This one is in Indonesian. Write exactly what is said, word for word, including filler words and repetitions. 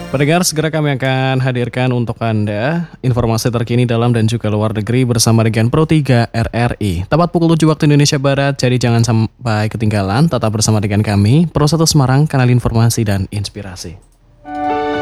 Pendengar, segera kami akan hadirkan untuk Anda informasi terkini dalam dan juga luar negeri bersama dengan Pro tiga R R I. Tepat pukul tujuh waktu Indonesia Barat, jadi jangan sampai ketinggalan. Tetap bersama dengan kami, Pro satu Semarang, kanal informasi dan inspirasi.